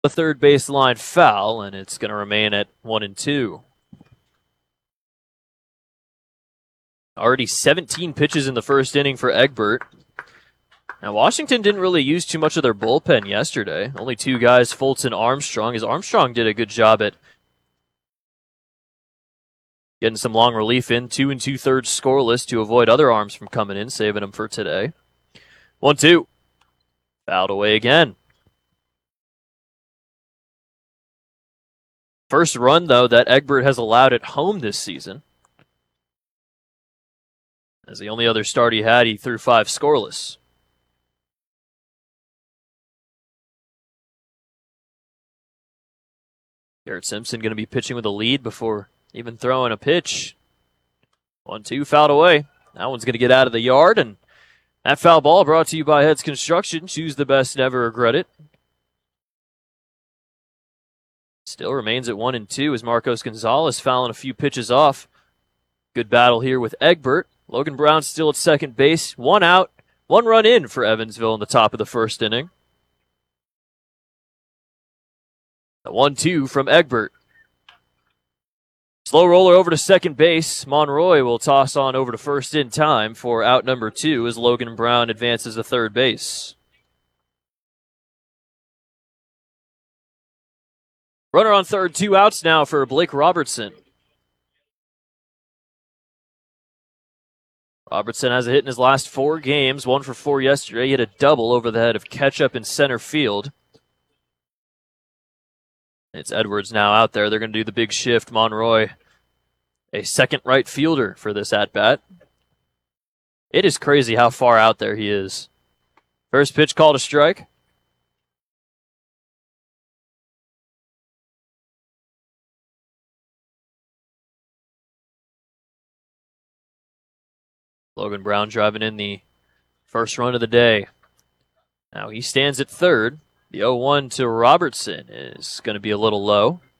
The third baseline foul, and it's going to remain at 1-2. Already 17 pitches in the first inning for Egbert. Now, Washington didn't really use too much of their bullpen yesterday. Only two guys, Fulton, Armstrong, as Armstrong did a good job at getting some long relief in. 2 2/3 scoreless to avoid other arms from coming in, saving them for today. 1-2. Fouled away again. First run, though, that Egbert has allowed at home this season. As the only other start he had, he threw 5 scoreless. Garrett Simpson going to be pitching with a lead before even throwing a pitch. 1-2, fouled away. That one's going to get out of the yard, and that foul ball brought to you by Heads Construction. Choose the best, never regret it. Still remains at 1-2 as Marcos Gonzalez fouling a few pitches off. Good battle here with Egbert. Logan Brown still at second base. 1 out, 1 run in for Evansville in the top of the first inning. The 1-2 from Egbert. Slow roller over to second base. Monroy will toss on over to first in time for out number 2 as Logan Brown advances to third base. Runner on third, 2 outs now for Blake Robertson. Robertson has a hit in his last 4 games, 1 for 4 yesterday. He hit a double over the head of Ketchup in center field. It's Edwards now out there. They're going to do the big shift. Monroy, a second right fielder for this at-bat. It is crazy how far out there he is. First pitch called a strike. Logan Brown driving in the first run of the day. Now he stands at third. The 0-1 to Robertson is going to be a little low.